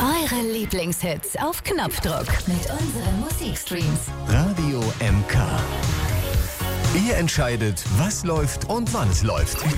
Eure Lieblingshits auf Knopfdruck mit unseren Musikstreams. Radio MK. Ihr entscheidet, was läuft und wann es läuft.